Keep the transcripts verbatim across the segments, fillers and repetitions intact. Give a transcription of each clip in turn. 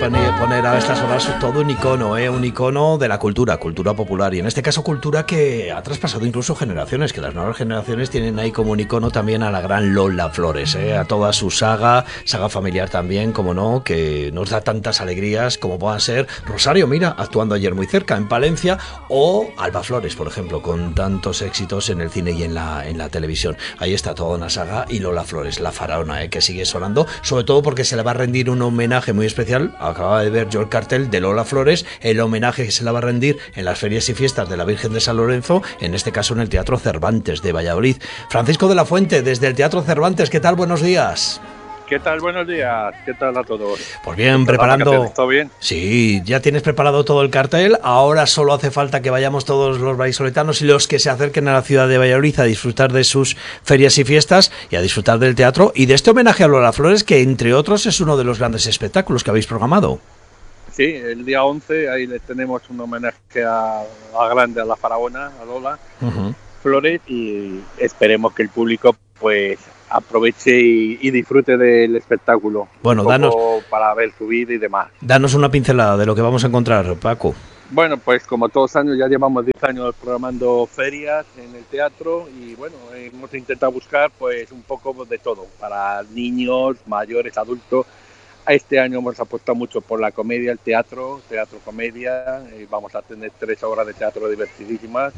Poner, poner a estas horas todo un icono, ¿eh? Un icono de la cultura, cultura popular, y en este caso cultura que ha traspasado incluso generaciones, que las nuevas generaciones tienen ahí como un icono también a la gran Lola Flores, ¿eh? A toda su saga, saga familiar también, como no, que nos da tantas alegrías como puedan ser Rosario Mira, actuando ayer muy cerca en Palencia, o Alba Flores, por ejemplo, con tantos éxitos en el cine y en la, en la televisión. Ahí está toda una saga, y Lola Flores, la faraona, ¿eh? Que sigue sonando, sobre todo porque se le va a rendir un homenaje muy especial. Acababa de ver yo el cartel de Lola Flores, el homenaje que se le va a rendir en las ferias y fiestas de la Virgen de San Lorenzo, en este caso en el Teatro Cervantes de Valladolid. Francisco de la Fuente, desde el Teatro Cervantes, ¿qué tal? Buenos días. ¿Qué tal? Buenos días. ¿Qué tal a todos? Pues bien, preparando... ¿Todo bien? Sí, ya tienes preparado todo el cartel. Ahora solo hace falta que vayamos todos los vallisoletanos y los que se acerquen a la ciudad de Valladolid a disfrutar de sus ferias y fiestas y a disfrutar del teatro y de este homenaje a Lola Flores, que entre otros es uno de los grandes espectáculos que habéis programado. Sí, el día once ahí le tenemos un homenaje a, a grande, a la faraona, a Lola uh-huh. Flores, y esperemos que el público pues aproveche y, y disfrute del espectáculo. Bueno, danos para ver su vida y demás. Danos una pincelada de lo que vamos a encontrar, Paco. Bueno, pues como todos los años, ya llevamos diez años programando ferias en el teatro y bueno, hemos intentado buscar pues un poco de todo, para niños, mayores, adultos. Este año hemos apostado mucho por la comedia, el teatro, teatro comedia, y vamos a tener tres obras de teatro divertidísimas,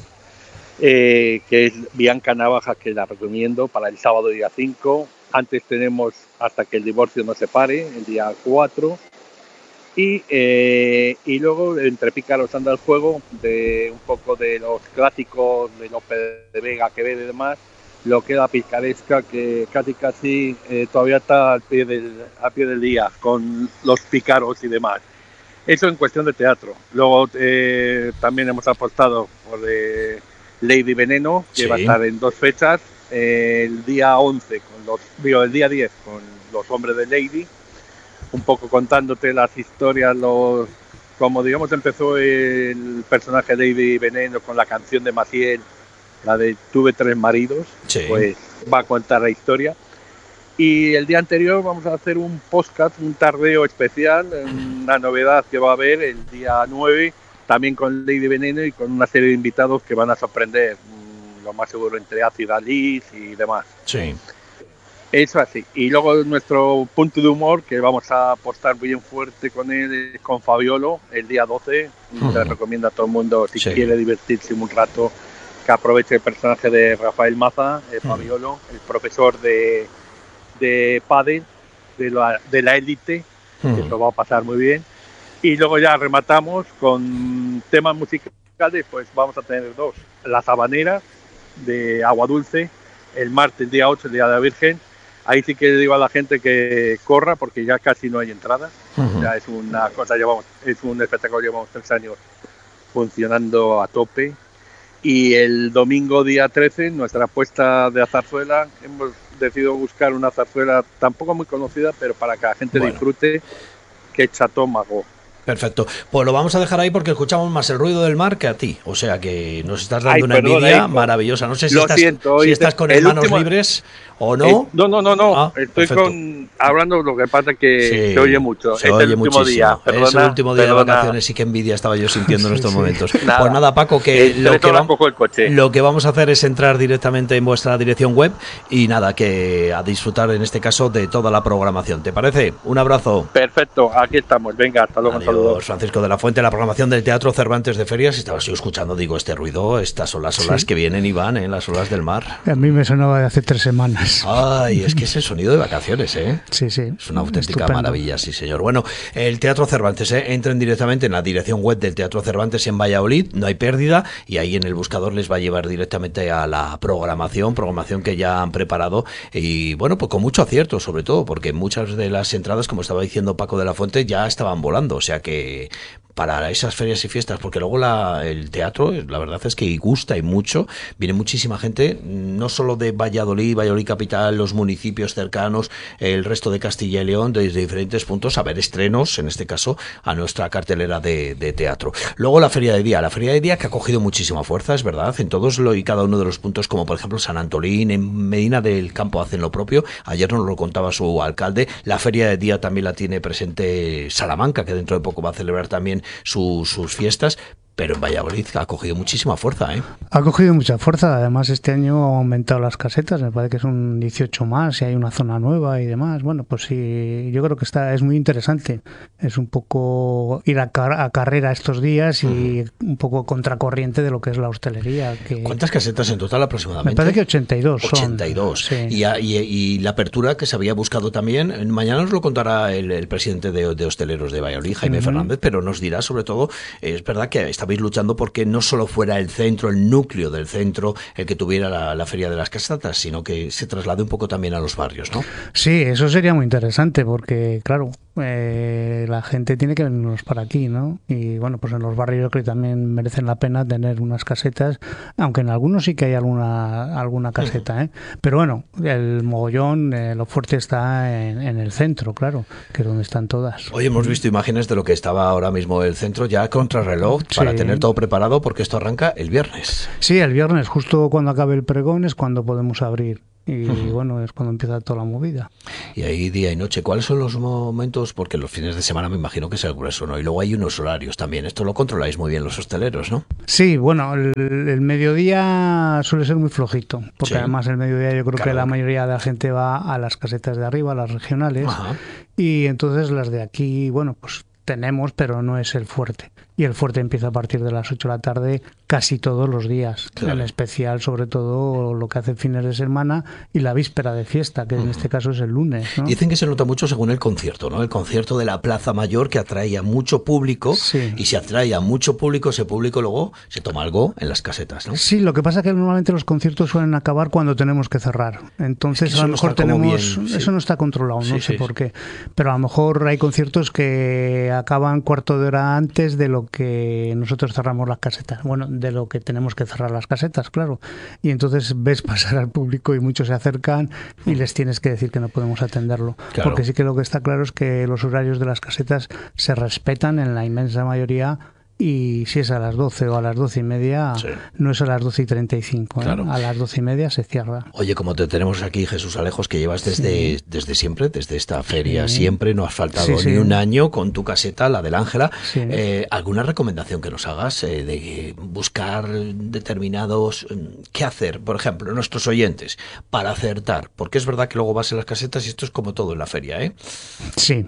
eh, que es Bianca Navaja, que la recomiendo para el sábado día cinco. Antes tenemos Hasta que el divorcio nos separe, el día cuatro. Y, eh, y luego Entre pícaros anda el juego, de un poco de los clásicos de Lope de Vega, Quevedo y demás, lo que la picaresca, que casi casi eh, todavía está al pie, del, al pie del día, con los pícaros y demás. Eso en cuestión de teatro. Luego eh, también hemos apostado por eh, Lady Veneno, que sí. Va a estar en dos fechas, eh, el día once, con los, digo, el día diez con Los hombres de Lady, un poco contándote las historias, los como digamos empezó el personaje Lady Veneno con la canción de Maciel, la de Tuve tres maridos, sí. Pues va a contar la historia. Y el día anterior vamos a hacer un podcast, un tardeo especial, una novedad que va a haber el día nueve, también con Lady Veneno y con una serie de invitados que van a sorprender, lo más seguro, entre Ácida Liz y demás. Sí. Eso así. Y luego nuestro punto de humor, que vamos a apostar bien fuerte con él, con Fabiolo, el día doce. Uh-huh. Le recomiendo a todo el mundo, si sí. quiere divertirse un rato, que aproveche el personaje de Rafael Maza, el Fabiolo, uh-huh. el profesor de, de pádel, de la, de la élite, uh-huh. que lo va a pasar muy bien. Y luego ya rematamos con temas musicales, pues vamos a tener dos. Las habaneras de Agua Dulce, el martes, día ocho, el día de la Virgen. Ahí sí que digo a la gente que corra, porque ya casi no hay entrada. Uh-huh. Ya es una cosa, llevamos, es un espectáculo, llevamos tres años funcionando a tope. Y el domingo día trece, nuestra apuesta de zarzuela, hemos decidido buscar una zarzuela tampoco muy conocida, pero para que la gente bueno. disfrute, que es Chateau Margaux. Perfecto, pues lo vamos a dejar ahí porque escuchamos más el ruido del mar que a ti, o sea que nos estás dando Ay, una perdón, envidia ahí, maravillosa. No sé si, lo estás, siento, si estás con el manos último, libres o no. Eh, no, no, no, no. Ah, estoy perfecto. con hablando, lo que pasa es que sí, se oye mucho. Se es oye el último muchísimo. día. Perdona, es el último día perdona. de vacaciones y qué envidia estaba yo sintiendo en estos sí, momentos. Sí. Nada. Pues nada, Paco, que, eh, lo, que va, cojo el coche. lo que vamos a hacer es entrar directamente en vuestra dirección web y nada, que a disfrutar en este caso de toda la programación. ¿Te parece? Un abrazo. Perfecto, aquí estamos. Venga, hasta luego. Adiós, Francisco de la Fuente, la programación del Teatro Cervantes de Ferias. Estaba yo escuchando, digo, este ruido, estas son las olas sí. que vienen y van, ¿eh? Las olas del mar. A mí me sonaba de hace tres semanas. Ay, es que es el sonido de vacaciones, ¿eh? Sí, sí. Es una auténtica Estupendo. maravilla, sí, señor. Bueno, el Teatro Cervantes, ¿eh? Entren directamente en la dirección web del Teatro Cervantes en Valladolid, no hay pérdida, y ahí en el buscador les va a llevar directamente a la programación, programación que ya han preparado, y bueno, pues con mucho acierto, sobre todo, porque muchas de las entradas, como estaba diciendo Paco de la Fuente, ya estaban volando, o sea que para esas ferias y fiestas, porque luego la, el teatro, la verdad es que gusta y mucho, viene muchísima gente, no solo de Valladolid, Valladolid capital, los municipios cercanos, el resto de Castilla y León, desde diferentes puntos, a ver estrenos, en este caso, a nuestra cartelera de, de teatro. Luego la feria de día, la feria de día que ha cogido muchísima fuerza, es verdad, en todos lo, y cada uno de los puntos, como por ejemplo San Antolín, en Medina del Campo hacen lo propio, ayer nos lo contaba su alcalde, la feria de día también la tiene presente Salamanca, que dentro de poco va a celebrar también su, sus fiestas. Pero en Valladolid ha cogido muchísima fuerza, ¿eh? Ha cogido mucha fuerza. Además, este año ha aumentado las casetas. Me parece que son dieciocho más y hay una zona nueva y demás. Bueno, pues sí, yo creo que está es muy interesante. Es un poco ir a, car- a carrera estos días y uh-huh. un poco contracorriente de lo que es la hostelería. Que... ¿Cuántas casetas en total aproximadamente? Me parece que ochenta y dos son. ochenta y dos. Sí. Y, y, y la apertura que se había buscado también, mañana nos lo contará el, el presidente de, de Hosteleros de Valladolid, Jaime uh-huh. Fernández, pero nos dirá sobre todo, es verdad que está estabais luchando porque no solo fuera el centro, el núcleo del centro, el que tuviera la, la Feria de las Casetas, sino que se traslade un poco también a los barrios, ¿no? Sí, eso sería muy interesante porque, claro, eh, la gente tiene que venirnos para aquí, ¿no? Y bueno, pues en los barrios yo creo que también merecen la pena tener unas casetas, aunque en algunos sí que hay alguna alguna caseta, ¿eh? Pero bueno, el mogollón, eh, lo fuerte está en, en el centro, claro, que es donde están todas. Hoy hemos visto imágenes de lo que estaba ahora mismo el centro ya contrarreloj para sí. tener todo preparado porque esto arranca el viernes. Sí, el viernes, justo cuando acabe el pregón es cuando podemos abrir. Y uh-huh. bueno, es cuando empieza toda la movida. Y ahí día y noche, ¿cuáles son los momentos? Porque los fines de semana me imagino que es el grueso, ¿no? Y luego hay unos horarios también. Esto lo controláis muy bien los hosteleros, ¿no? Sí, bueno, el, el mediodía suele ser muy flojito, porque sí. además el mediodía yo creo claro. que la mayoría de la gente va a las casetas de arriba, a las regionales, uh-huh. y entonces las de aquí, bueno, pues tenemos, pero no es el fuerte. Y el fuerte empieza a partir de las ocho de la tarde casi todos los días. Claro. En especial, sobre todo, lo que hace fines de semana y la víspera de fiesta, que uh-huh. en este caso es el lunes, ¿no? Dicen que se nota mucho según el concierto, ¿no? El concierto de la Plaza Mayor que atrae a mucho público sí. y si atrae a mucho público, ese público luego se toma algo en las casetas, ¿no? Sí, lo que pasa es que normalmente los conciertos suelen acabar cuando tenemos que cerrar. Entonces, es que a lo mejor no tenemos... Bien, sí. Eso no está controlado, no sí, sé sí, por qué. Pero a lo mejor hay conciertos que acaban cuarto de hora antes de lo que nosotros cerramos las casetas, bueno, de lo que tenemos que cerrar las casetas, claro, y entonces ves pasar al público y muchos se acercan y les tienes que decir que no podemos atenderlo, claro. porque sí que lo que está claro es que los horarios de las casetas se respetan en la inmensa mayoría. Y si es a las doce o a las doce y media, sí. no es a las doce y treinta y cinco, ¿eh? Claro. A las doce y media se cierra. Oye, como te tenemos aquí, Jesús Alejos, que llevas desde, sí. desde siempre, desde esta feria, sí. siempre, no has faltado sí, sí. ni un año con tu caseta, la del Ángela. Sí. Eh, ¿Alguna recomendación que nos hagas eh, de buscar determinados... ¿Qué hacer, por ejemplo, nuestros oyentes, para acertar? Porque es verdad que luego vas en las casetas y esto es como todo en la feria, ¿eh? Sí.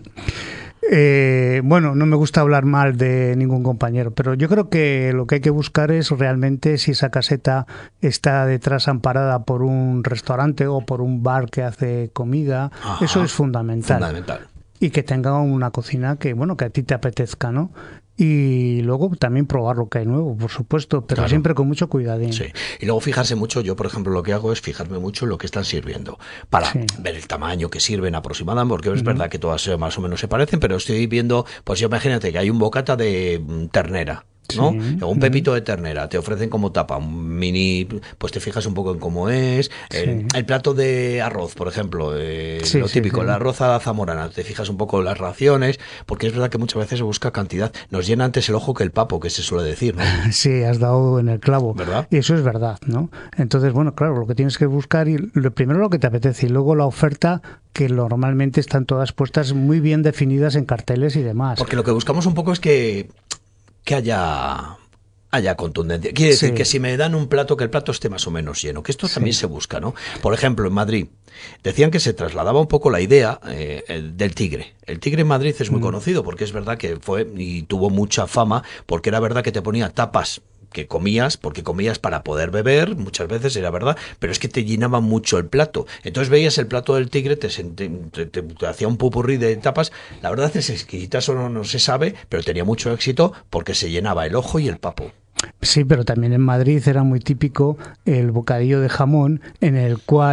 Eh, bueno, no me gusta hablar mal de ningún compañero, pero yo creo que lo que hay que buscar es realmente si esa caseta está detrás amparada por un restaurante o por un bar que hace comida. Ajá. Eso es fundamental. Fundamental. Y que tenga una cocina que, bueno, que a ti te apetezca, ¿no? Y luego también probar lo que hay nuevo, por supuesto, pero claro. siempre con mucho cuidadín. Sí, y luego fijarse mucho, yo por ejemplo lo que hago es fijarme mucho en lo que están sirviendo, para sí. ver el tamaño que sirven aproximadamente, porque es uh-huh. verdad que todas más o menos se parecen, pero estoy viendo, pues imagínate que hay un bocata de ternera, ¿no? Sí. Un pepito de ternera, te ofrecen como tapa, un mini, pues te fijas un poco en cómo es, sí. el, el plato de arroz, por ejemplo, eh, sí, lo típico, sí, sí. el arroz a la zamorana, te fijas un poco en las raciones, porque es verdad que muchas veces se busca cantidad, nos llena antes el ojo que el papo, que se suele decir, ¿no? Sí, has dado en el clavo, ¿verdad? Y eso es verdad, ¿no? Entonces, bueno, claro, lo que tienes que buscar, y lo primero lo que te apetece, y luego la oferta, que normalmente están todas puestas muy bien definidas en carteles y demás. Porque lo que buscamos un poco es que que haya haya contundencia. Quiere decir sí. que si me dan un plato, que el plato esté más o menos lleno, que esto sí. también se busca, ¿no? Por ejemplo, en Madrid, decían que se trasladaba un poco la idea eh, del Tigre. El Tigre en Madrid es muy mm. conocido, porque es verdad que fue y tuvo mucha fama, porque era verdad que te ponía tapas que comías, porque comías para poder beber, muchas veces era verdad, pero es que te llenaba mucho el plato. Entonces veías el plato del Tigre, te, te, te, te, te hacía un popurrí de tapas, la verdad es exquisita, eso no, no se sabe, pero tenía mucho éxito porque se llenaba el ojo y el papo. Sí, pero también en Madrid era muy típico el bocadillo de jamón, en el cual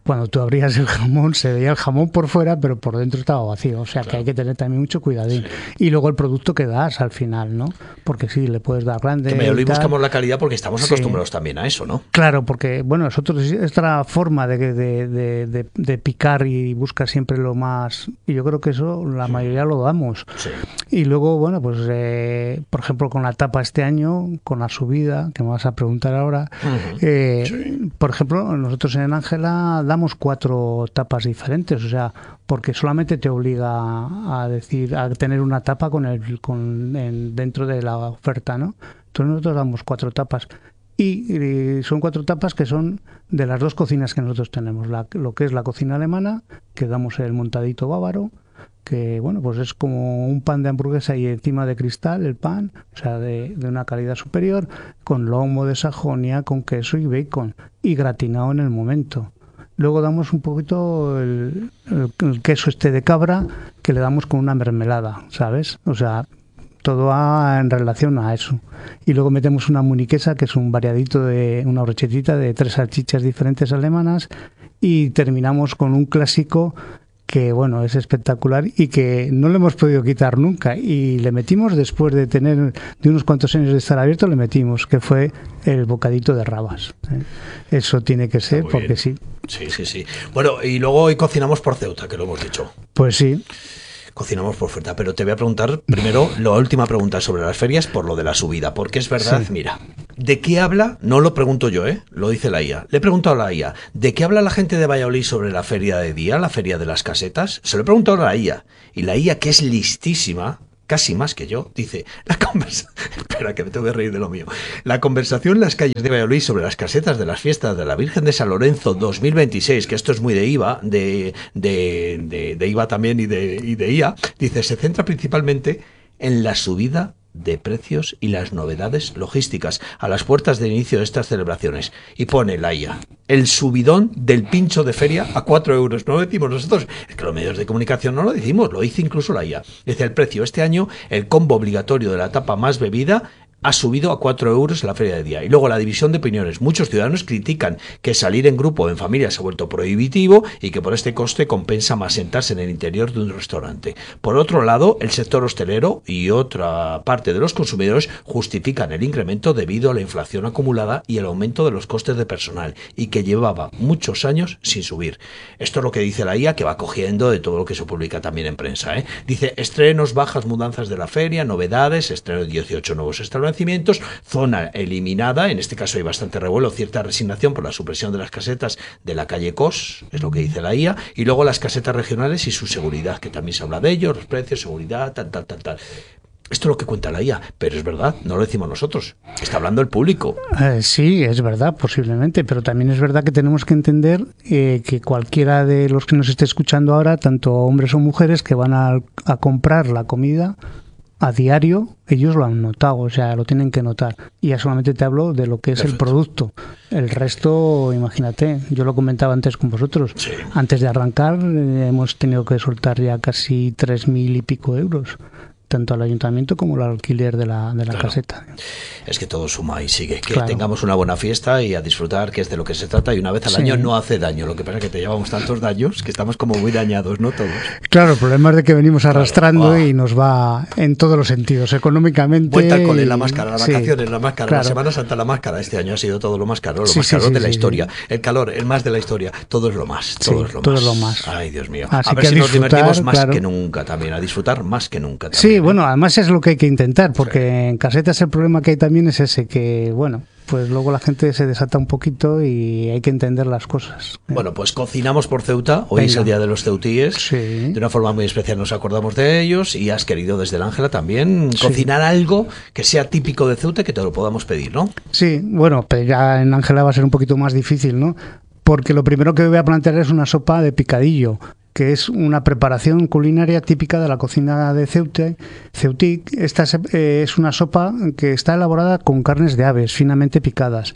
cuando tú abrías el jamón se veía el jamón por fuera, pero por dentro estaba vacío. O sea, claro, que hay que tener también mucho cuidadín. Sí. Y luego el producto que das al final, ¿no? Porque sí, le puedes dar grande. Que medio buscamos la calidad porque estamos sí. acostumbrados también a eso, ¿no? Claro, porque, bueno, nosotros, esta forma de, de, de, de, de picar y buscar siempre lo más... Y yo creo que eso la sí. mayoría lo damos. Sí. Y luego, bueno, pues, eh, por ejemplo, con la tapa este año, con la subida, que me vas a preguntar ahora, uh-huh. eh, sí. por ejemplo, nosotros en Ángela damos cuatro tapas diferentes, o sea, porque solamente te obliga a decir, a tener una tapa con el con en, dentro de la oferta, ¿no? Entonces nosotros damos cuatro tapas y, y son cuatro tapas que son de las dos cocinas que nosotros tenemos, la, lo que es la cocina alemana, que damos el montadito bávaro, que bueno, pues es como un pan de hamburguesa y encima de cristal el pan, o sea, de, de una calidad superior, con lomo de Sajonia, con queso y bacon, y gratinado en el momento. Luego damos un poquito el, el, el queso este de cabra, que le damos con una mermelada, ¿sabes? O sea, todo va en relación a eso. Y luego metemos una muniquesa, que es un variadito de una brochetita de tres salchichas diferentes alemanas, y terminamos con un clásico que, bueno, es espectacular y que no le hemos podido quitar nunca. Y le metimos, después de tener de unos cuantos años de estar abierto, le metimos, que fue el bocadito de rabas. ¿eh? Eso tiene que ser, porque bien. sí. Sí, sí, sí. Bueno, y luego hoy cocinamos por Ceuta, que lo hemos dicho. Pues sí. Cocinamos por oferta, pero te voy a preguntar primero la última pregunta sobre las ferias por lo de la subida, porque es verdad, sí. mira, ¿de qué habla? No lo pregunto yo, ¿eh? Lo dice la I A. Le he preguntado a la I A, ¿de qué habla la gente de Valladolid sobre la feria de día, la feria de las casetas? Se lo he preguntado a la I A, y la I A, que es listísima, casi más que yo, dice, la conversación, espera que me tengo que reír de lo mío, la conversación en las calles de Valladolid sobre las casetas de las fiestas de la Virgen de San Lorenzo dos mil veintiséis, que esto es muy de I V A, de, de, de, de I V A también y de, y de I A, dice, se centra principalmente en la subida de precios y las novedades logísticas a las puertas de inicio de estas celebraciones. Y pone la I A, el subidón del pincho de feria a cuatro euros. No lo decimos nosotros, es que los medios de comunicación no lo decimos, lo dice incluso la I A. Dice el precio, este año el combo obligatorio de la tapa más bebida ha subido a cuatro euros en la feria de día. Y luego la división de opiniones. Muchos ciudadanos critican que salir en grupo o en familia se ha vuelto prohibitivo y que por este coste compensa más sentarse en el interior de un restaurante. Por otro lado, el sector hostelero y otra parte de los consumidores justifican el incremento debido a la inflación acumulada y el aumento de los costes de personal y que llevaba muchos años sin subir. Esto es lo que dice la I A, que va cogiendo de todo lo que se publica también en prensa, ¿eh? Dice, estrenos, bajas, mudanzas de la feria, novedades, estreno de dieciocho nuevos establecimientos, zona eliminada, en este caso hay bastante revuelo, cierta resignación por la supresión de las casetas de la calle Cos, es lo que dice la I A, y luego las casetas regionales y su seguridad, que también se habla de ellos, los precios, seguridad, tal, tal, tal, tal. Esto es lo que cuenta la I A, pero es verdad, no lo decimos nosotros, está hablando el público. Eh, sí, es verdad, posiblemente, pero también es verdad que tenemos que entender eh, que cualquiera de los que nos esté escuchando ahora, tanto hombres o mujeres que van a, a comprar la comida a diario, ellos lo han notado, o sea, lo tienen que notar. Y ya solamente te hablo de lo que es Perfecto. El producto. El resto, imagínate, yo lo comentaba antes con vosotros. Sí. Antes de arrancar eh, hemos tenido que soltar ya casi tres mil y pico euros, tanto al ayuntamiento como al alquiler de la, de la claro. caseta. Es que todo suma y sigue. Que claro. tengamos una buena fiesta y a disfrutar, que es de lo que se trata, y una vez al sí. año no hace daño. Lo que pasa es que te llevamos tantos daños que estamos como muy dañados, ¿no? Todos. Claro, el problema es de que venimos arrastrando claro. oh. y nos va en todos los sentidos, económicamente. Vuelta al cole, la máscara, las sí. vacaciones, la máscara, claro. la Semana Santa, la máscara. Este año ha sido todo lo más caro, lo sí, más caro sí, sí, de la sí, historia. Sí. El calor, el más de la historia. Todo es lo más, todo sí, es lo todo más. Es lo más. Ay, Dios mío. Así a ver que si a nos divertimos más claro. que nunca también, a disfrutar más que nunca también. Sí, bueno, además es lo que hay que intentar, porque sí. en casetas el problema que hay también es ese, que bueno, pues luego la gente se desata un poquito y hay que entender las cosas. Bueno, pues cocinamos por Ceuta, hoy Venga. Es el día de los ceutíes, sí. de una forma muy especial nos acordamos de ellos y has querido desde el Ángela también sí. cocinar algo que sea típico de Ceuta y que te lo podamos pedir, ¿no? Sí, bueno, pero ya en Ángela va a ser un poquito más difícil, ¿no? Porque lo primero que voy a plantear es una sopa de picadillo, que es una preparación culinaria típica de la cocina de Ceuta. Ceutí. Esta es, eh, es una sopa que está elaborada con carnes de aves finamente picadas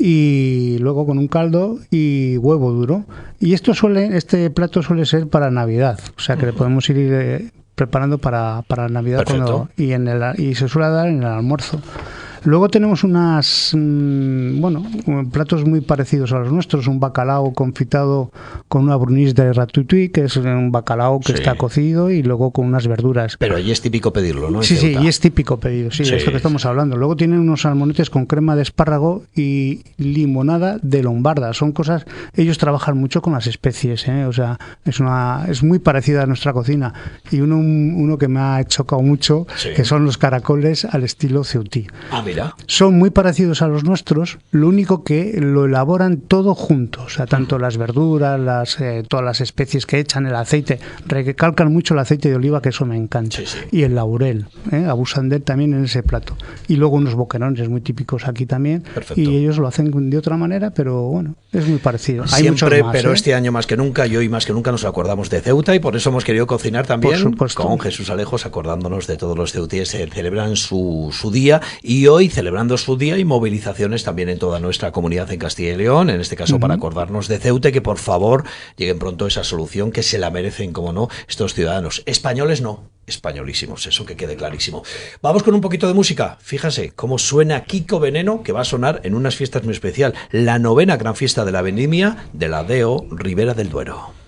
y luego con un caldo y huevo duro. Y esto suele, este plato suele ser para Navidad, o sea que uh-huh. le podemos ir eh, preparando para, para Navidad cuando, y, en el, y se suele dar en el almuerzo. Luego tenemos unas, mmm, bueno, platos muy parecidos a los nuestros, un bacalao confitado con una brunís de ratatouille, que es un bacalao que sí. está cocido y luego con unas verduras. Pero allí es típico pedirlo, ¿no? Sí, sí, y es típico pedirlo, sí, sí, esto que estamos hablando. Luego tienen unos salmonetes con crema de espárrago y limonada de lombarda. Son cosas, ellos trabajan mucho con las especies, ¿eh? O sea, es una es muy parecida a nuestra cocina. Y uno, uno que me ha chocado mucho, sí. que son los caracoles al estilo ceutí. Ah, mira. Son muy parecidos a los nuestros, lo único que lo elaboran todo junto, o sea, tanto uh-huh. las verduras, las eh, todas las especies que echan, el aceite, recalcan mucho el aceite de oliva, que eso me encanta, sí, sí. y el laurel, ¿eh? abusan de él también en ese plato. Y luego unos boquerones muy típicos aquí también, Perfecto. y ellos lo hacen de otra manera, pero bueno, es muy parecido. Hay Siempre, más, pero ¿eh? este año más que nunca y hoy más que nunca nos acordamos de Ceuta y por eso hemos querido cocinar también con Jesús Alejos, acordándonos de todos los ceutíes que celebran su, su día, y hoy celebrando su día y movilizaciones también en toda nuestra comunidad en Castilla y León, en este caso uh-huh. para acordarnos de Ceuta, y que por favor lleguen pronto esa solución que se la merecen, como no, estos ciudadanos españoles, no, españolísimos, eso que quede clarísimo. Vamos con un poquito de música. Fíjase cómo suena Kiko Veneno, que va a sonar en unas fiestas muy especial, la novena gran fiesta de la vendimia de la D E O Ribera del Duero.